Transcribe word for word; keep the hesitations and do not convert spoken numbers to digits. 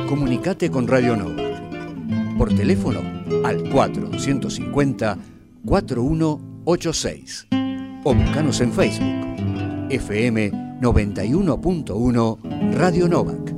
Comunicate con Radio Nova. Por teléfono al cuatro cinco cero, cuatro uno ocho seis. O buscanos en Facebook. F M noventa y uno punto uno Radio Nova.